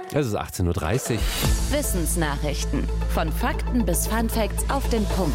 Es ist 18:30 Uhr. Wissensnachrichten. Von Fakten bis Funfacts auf den Punkt.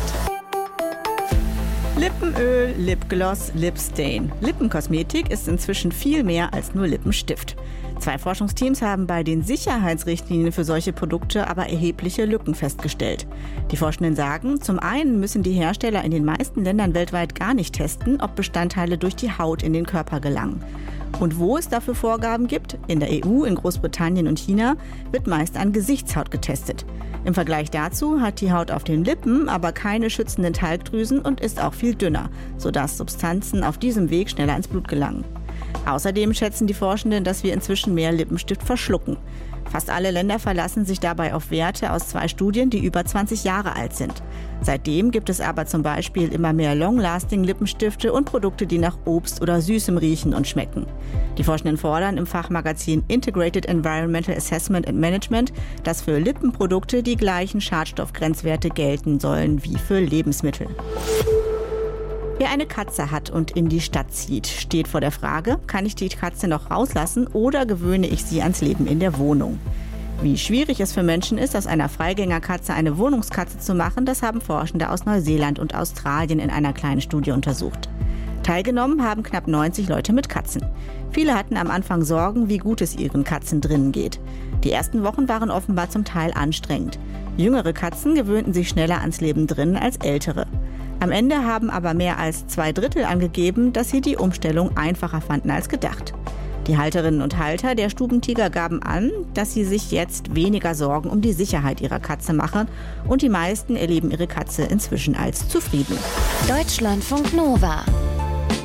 Lippenöl, Lipgloss, Lipstain. Lippenkosmetik ist inzwischen viel mehr als nur Lippenstift. 2 Forschungsteams haben bei den Sicherheitsrichtlinien für solche Produkte aber erhebliche Lücken festgestellt. Die Forschenden sagen, zum einen müssen die Hersteller in den meisten Ländern weltweit gar nicht testen, ob Bestandteile durch die Haut in den Körper gelangen. Und wo es dafür Vorgaben gibt, in der EU, in Großbritannien und China, wird meist an Gesichtshaut getestet. Im Vergleich dazu hat die Haut auf den Lippen aber keine schützenden Talgdrüsen und ist auch viel dünner, sodass Substanzen auf diesem Weg schneller ins Blut gelangen. Außerdem schätzen die Forschenden, dass wir inzwischen mehr Lippenstift verschlucken. Fast alle Länder verlassen sich dabei auf Werte aus 2 Studien, die über 20 Jahre alt sind. Seitdem gibt es aber zum Beispiel immer mehr Long-Lasting-Lippenstifte und Produkte, die nach Obst oder Süßem riechen und schmecken. Die Forschenden fordern im Fachmagazin Integrated Environmental Assessment and Management, dass für Lippenprodukte die gleichen Schadstoffgrenzwerte gelten sollen wie für Lebensmittel. Wer eine Katze hat und in die Stadt zieht, steht vor der Frage, kann ich die Katze noch rauslassen oder gewöhne ich sie ans Leben in der Wohnung? Wie schwierig es für Menschen ist, aus einer Freigängerkatze eine Wohnungskatze zu machen, das haben Forschende aus Neuseeland und Australien in einer kleinen Studie untersucht. Teilgenommen haben knapp 90 Leute mit Katzen. Viele hatten am Anfang Sorgen, wie gut es ihren Katzen drinnen geht. Die ersten Wochen waren offenbar zum Teil anstrengend. Jüngere Katzen gewöhnten sich schneller ans Leben drinnen als ältere. Am Ende haben aber mehr als 2/3 angegeben, dass sie die Umstellung einfacher fanden als gedacht. Die Halterinnen und Halter der Stubentiger gaben an, dass sie sich jetzt weniger Sorgen um die Sicherheit ihrer Katze machen und die meisten erleben ihre Katze inzwischen als zufrieden. Deutschlandfunk Nova